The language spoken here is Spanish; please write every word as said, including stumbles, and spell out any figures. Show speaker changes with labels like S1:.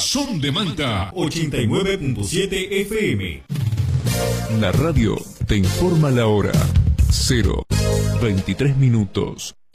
S1: Son de Manta ochenta y nueve punto siete F M.
S2: La radio te informa la hora. cero veintitrés minutos.